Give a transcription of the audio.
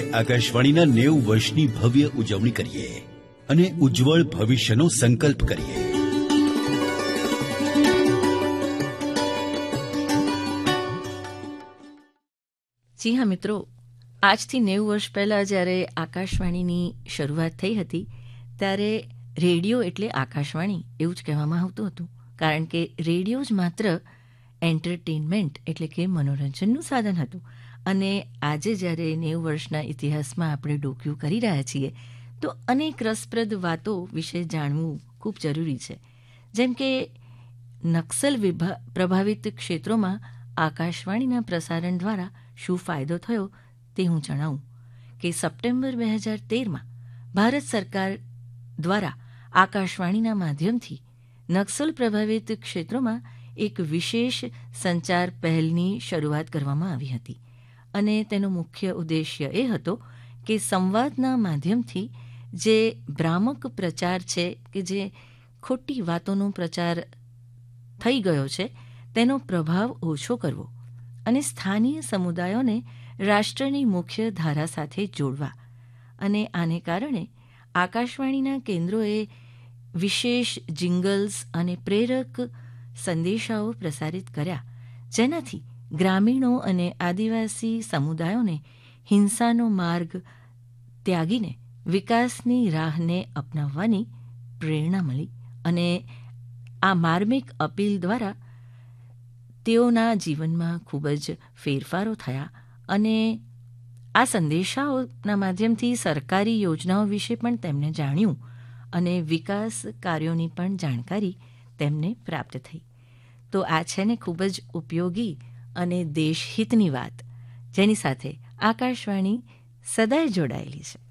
આકાશવાણીના 90 વર્ષની ભવ્ય ઉજવણી કરીએ અને ઉજ્જવળ ભવિષ્યનો સંકલ્પ કરીએ. જી હા મિત્રો, આજથી 90 વર્ષ પહેલાં જ્યારે આકાશવાણીની શરૂઆત થઈ હતી ત્યારે રેડિયો એટલે આકાશવાણી એવું જ કહેવામાં આવતું હતું, કારણ કે રેડિયો જ માત્ર એન્ટરટેનમેન્ટ એટલે કે મનોરંજનનું સાધન હતું. અને આજે જ્યારે 90 વર્ષના ઇતિહાસમાં આપણે ડોકિયું કરી રહ્યા છીએ તો અનેક રસપ્રદ વાતો વિશે જાણવું ખૂબ જરૂરી છે. જેમ કે નક્સલ પ્રભાવિત ક્ષેત્રોમાં આકાશવાણીના પ્રસારણ દ્વારા શું ફાયદો થયો તે હું જણાવું કે સપ્ટેમ્બર 2013માં ભારત સરકાર દ્વારા આકાશવાણીના માધ્યમથી નક્સલ પ્રભાવિત ક્ષેત્રોમાં એક વિશેષ સંચાર પહેલની શરૂઆત કરવામાં આવી હતી. અને તેનો મુખ્ય ઉદ્દેશ્ય એ હતો કે સંવાદના માધ્યમથી જે ભ્રામક પ્રચાર છે કે જે ખોટી વાતોનો પ્રચાર થઈ ગયો છે તેનો પ્રભાવ ઓછો કરવો અને સ્થાનીય સમુદાયોને રાષ્ટ્રની મુખ્ય ધારા સાથે જોડવા. અને આને કારણે આકાશવાણીના કેન્દ્રોએ વિશેષ જિંગલ્સ અને પ્રેરક સંદેશાઓ પ્રસારિત કર્યા, જેનાથી ગ્રામીણો અને આદિવાસી સમુદાયોને હિંસાનો માર્ગ ત્યાગીને વિકાસની રાહને અપનાવવાની પ્રેરણા મળી. અને આ માર્મિક અપીલ દ્વારા તેઓના જીવનમાં ખૂબ જ ફેરફારો થયા અને આ સંદેશાઓના માધ્યમથી સરકારી યોજનાઓ વિશે પણ તેમને જાણ્યું અને વિકાસ કાર્યોની પણ જાણકારી તેમને પ્રાપ્ત થઈ. તો આ છે ને ખૂબ જ ઉપયોગી અને દેશહિતની વાત, જેની સાથે આકાશવાણી સદાય જોડાયેલી છે.